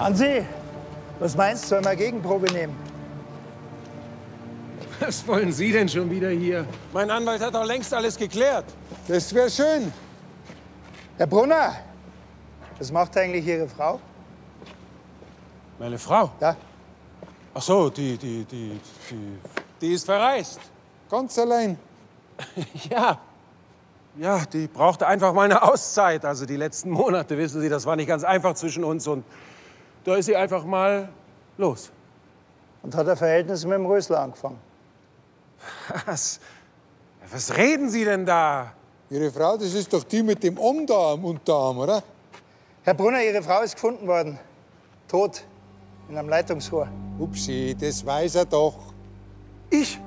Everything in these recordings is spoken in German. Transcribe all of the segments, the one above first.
Hansi, was meinst du, sollen wir eine Gegenprobe nehmen? Was wollen Sie denn schon wieder hier? Mein Anwalt hat doch längst alles geklärt. Das wäre schön. Herr Brunner, was macht eigentlich Ihre Frau? Meine Frau? Ja, Ach so, die ist verreist. Ganz allein. Ja. Ja, die brauchte einfach mal eine Auszeit. Also die letzten Monate, wissen Sie, das war nicht ganz einfach zwischen uns. Und da ist sie einfach mal los. und hat ein Verhältnis mit dem Rösler angefangen. Was reden Sie denn da? Ihre Frau, das ist doch die mit dem Om da am Unterarm, oder? Herr Brunner, Ihre Frau ist gefunden worden. Tot. In einem Leitungsrohr. Upsi, das weiß er doch. Ich?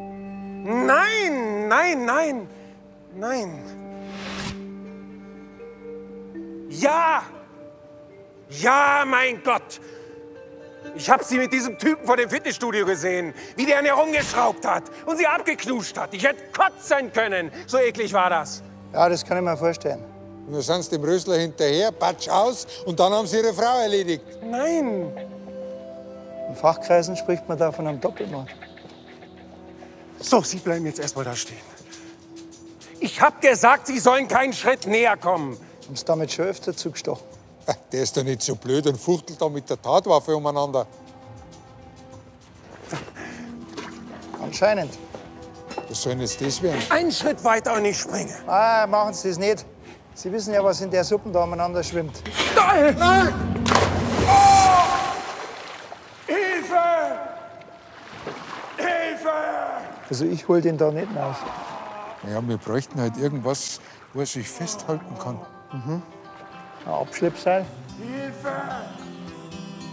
Nein, nein, nein, nein. Ja! Ja, mein Gott! Ich hab sie mit diesem Typen vor dem Fitnessstudio gesehen, wie der an ihr rumgeschraubt hat und sie abgeknuscht hat. Ich hätte kotzen können. So eklig war das. Ja, das kann ich mir vorstellen. Und dann sind sie dem Rösler hinterher, patsch aus, und dann haben sie ihre Frau erledigt. Nein. In Fachkreisen spricht man da von einem Doppelmord. So, Sie bleiben jetzt erst mal da stehen. Ich hab gesagt, Sie sollen keinen Schritt näher kommen. Haben Sie damit schon öfter zugestochen? Der ist doch nicht so blöd und fuchtelt da mit der Tatwaffe umeinander. Anscheinend. Was soll denn jetzt das werden? Einen Schritt weiter und ich springe. Ah, machen Sie das nicht. Sie wissen ja, was in der Suppe da umeinander schwimmt. Nein! Oh! Hilfe! Hilfe! Also ich hol den da nicht raus. Ja, wir bräuchten halt irgendwas, wo er sich festhalten kann. Ein Abschleppseil. Hilfe!